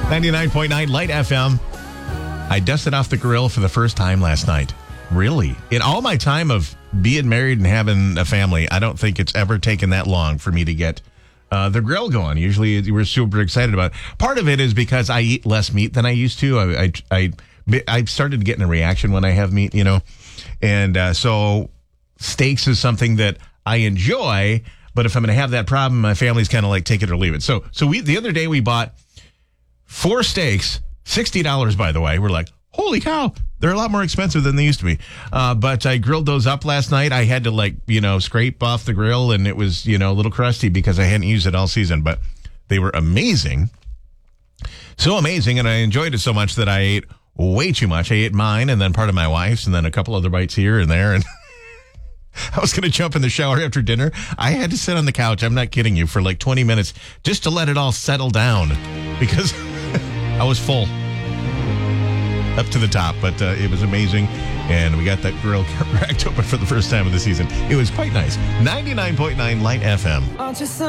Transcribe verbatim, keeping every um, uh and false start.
ninety-nine point nine Light F M. I dusted off the grill for the first time last night. Really? In all my time of being married and having a family, I don't think it's ever taken that long for me to get uh, the grill going. Usually we're super excited about it. Part of it is because I eat less meat than I used to. I I, I, I started getting a reaction when I have meat, you know. And uh, so steaks is something that I enjoy, but if I'm going to have that problem, my family's kind of like take it or leave it. So so we the other day we bought four steaks, sixty dollars, by the way. We're like, holy cow, they're a lot more expensive than they used to be. Uh, but I grilled those up last night. I had to, like, you know, scrape off the grill, and it was, you know, a little crusty because I hadn't used it all season. But they were amazing. So amazing, and I enjoyed it so much that I ate way too much. I ate mine and then part of my wife's and then a couple other bites here and there. And I was going to jump in the shower after dinner. I had to sit on the couch, I'm not kidding you, for like twenty minutes just to let it all settle down because I was full up to the top, but uh, it was amazing. And we got that grill cracked open for the first time of the season. It was quite nice. ninety-nine point nine Light F M.